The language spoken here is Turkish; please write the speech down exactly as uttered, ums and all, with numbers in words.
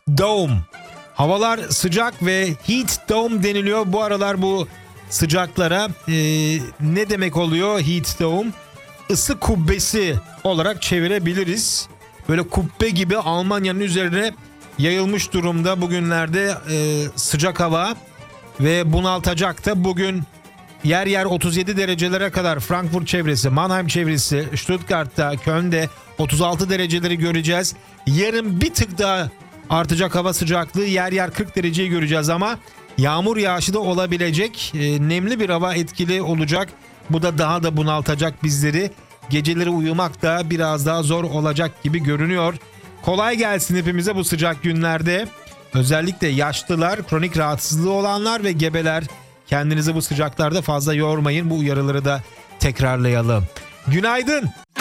dome. Havalar sıcak ve heat dome deniliyor. Bu aralar bu sıcaklara e, ne demek oluyor heat dome? Isı kubbesi olarak çevirebiliriz. Böyle kubbe gibi Almanya'nın üzerine yayılmış durumda bugünlerde e, sıcak hava ve bunaltacak da. Bugün yer yer otuz yedi derecelere kadar Frankfurt çevresi, Mannheim çevresi, Stuttgart'ta, Köln'de otuz altı dereceleri göreceğiz. Yarın bir tık daha artacak hava sıcaklığı, yer yer kırk dereceyi göreceğiz ama yağmur yağışı da olabilecek. E, nemli bir hava etkili olacak. Bu da daha da bunaltacak bizleri. Geceleri uyumak da biraz daha zor olacak gibi görünüyor. Kolay gelsin hepimize bu sıcak günlerde. Özellikle yaşlılar, kronik rahatsızlığı olanlar ve gebeler, kendinizi bu sıcaklarda fazla yormayın. Bu uyarıları da tekrarlayalım. Günaydın.